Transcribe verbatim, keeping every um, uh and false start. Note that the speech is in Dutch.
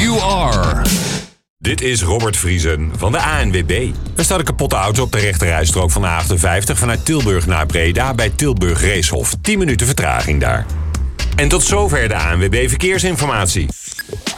you are. Dit is Robert Vriesen van de A N W B. Er staat een kapotte auto op de rechterrijstrook van de A achtenvijftig... vanuit Tilburg naar Breda bij Tilburg Reeshof. tien minuten vertraging daar. En tot zover de A N W B Verkeersinformatie.